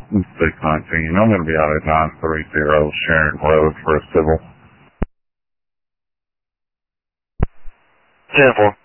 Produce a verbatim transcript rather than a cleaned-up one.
six nineteen. I'm going to be out at nine thirty Sharon Road for a civil. ten four.